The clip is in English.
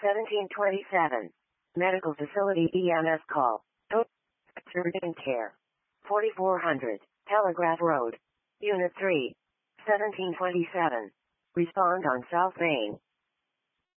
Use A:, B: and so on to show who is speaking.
A: 1727. Medical facility EMS call. Urgent care. 4400. Telegraph Road. Unit 3. 1727. Respond on South Main.